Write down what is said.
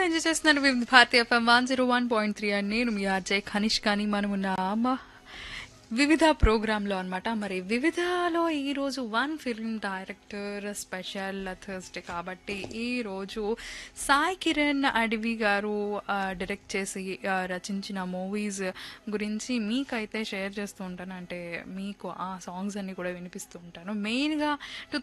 Enjoy చేస్తున్నాను వివిధ Bharati FM 101.3 అని నేను మీ ఆర్జే ఖనిష్ కానీ మనమున్న వివిధ ప్రోగ్రాంలో అనమాట. మరి వివిధలో ఈరోజు one film director special Thursday కాబట్టి ఈరోజు సాయి కిరణ్ అడవి గారు డైరెక్ట్ చేసి రచించిన మూవీస్ గురించి మీకైతే షేర్ చేస్తూ ఉంటాను. అంటే మీకు ఆ సాంగ్స్ అన్ని కూడా వినిపిస్తూ ఉంటాను. మెయిన్గా